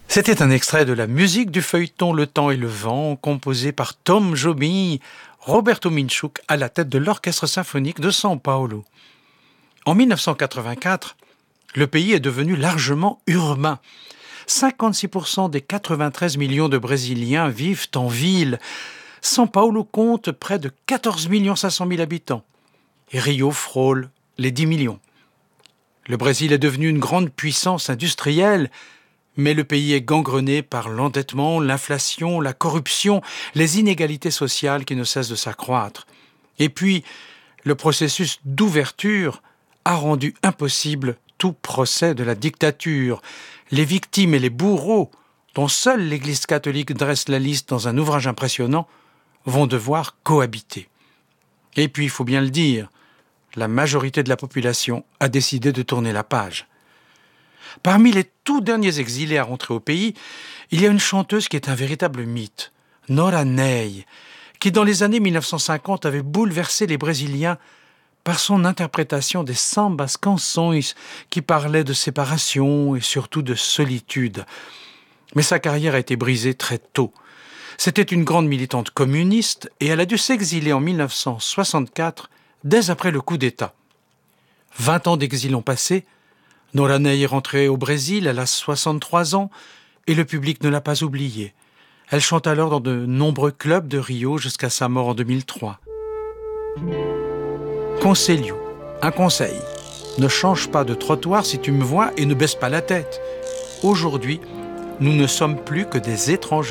C'était un extrait de la musique du feuilleton Le Temps et le Vent, composé par Tom Jobim, Roberto Minchuk à la tête de l'Orchestre symphonique de São Paulo. En 1984, le pays est devenu largement urbain. 56% des 93 millions de Brésiliens vivent en ville. São Paulo compte près de 14 500 000 habitants. Et Rio frôle les 10 millions. Le Brésil est devenu une grande puissance industrielle, mais le pays est gangrené par l'endettement, l'inflation, la corruption, les inégalités sociales qui ne cessent de s'accroître. Et puis, le processus d'ouverture a rendu impossible tout procès de la dictature. Les victimes et les bourreaux, dont seule l'Église catholique dresse la liste dans un ouvrage impressionnant, vont devoir cohabiter. Et puis, il faut bien le dire, la majorité de la population a décidé de tourner la page. Parmi les tout derniers exilés à rentrer au pays, il y a une chanteuse qui est un véritable mythe, Nora Ney, qui dans les années 1950 avait bouleversé les Brésiliens par son interprétation des sambas canções qui parlaient de séparation et surtout de solitude. Mais sa carrière a été brisée très tôt. C'était une grande militante communiste et elle a dû s'exiler en 1964, dès après le coup d'État. 20 ans d'exil ont passé, Nora Ney est rentrée au Brésil, elle a 63 ans et le public ne l'a pas oubliée. Elle chante alors dans de nombreux clubs de Rio jusqu'à sa mort en 2003. Conselho, un conseil. Ne change pas de trottoir si tu me vois et ne baisse pas la tête. Aujourd'hui, nous ne sommes plus que des étrangers.